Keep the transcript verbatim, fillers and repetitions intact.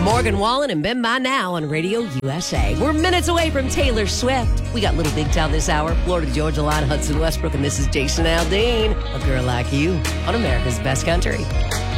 Morgan Wallen and Ben By Now on Radio U S A. We're minutes away from Taylor Swift. We got Little Big Town this hour. Florida Georgia Line, Hudson Westbrook, and this is Jason Aldean. A Girl Like You on America's Best Country.